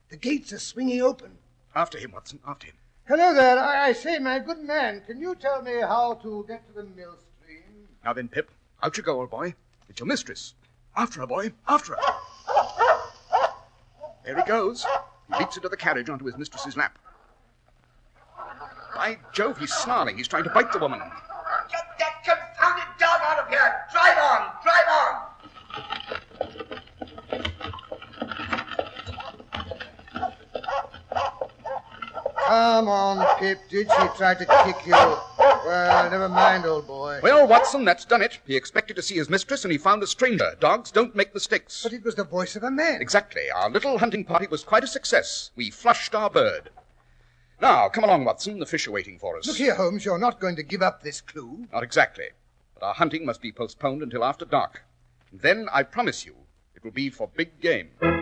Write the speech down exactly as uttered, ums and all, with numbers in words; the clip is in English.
The gates are swinging open. After him, Watson, after him. Hello there. I, I say, my good man, can you tell me how to get to the mill stream? Now then, Pip, out you go, old boy. It's your mistress. After her, boy, after her. There he goes. He leaps into the carriage onto his mistress's lap. By Jove, he's snarling. He's trying to bite the woman. Get that confounded dog out of here! Drive on! Drive on! Come on, Pip. Did she try to kick you? Well, never mind, old boy. Well, Watson, that's done it. He expected to see his mistress, and he found a stranger. Dogs don't make mistakes. But it was the voice of a man. Exactly. Our little hunting party was quite a success. We flushed our bird. Now, come along, Watson. The fish are waiting for us. Look here, Holmes. You're not going to give up this clue. Not exactly. But our hunting must be postponed until after dark. And then, I promise you, it will be for big game.